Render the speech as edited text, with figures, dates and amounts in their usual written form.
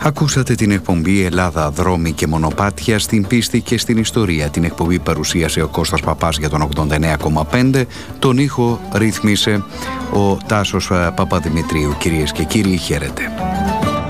Ακούσατε την εκπομπή Ελλάδα, δρόμοι και μονοπάτια στην πίστη και στην ιστορία. Την εκπομπή παρουσίασε ο Κώστας Παπάς για τον 89,5. Τον ήχο ρύθμισε ο Τάσος Παπαδημητρίου. Κυρίες και κύριοι, χαίρετε.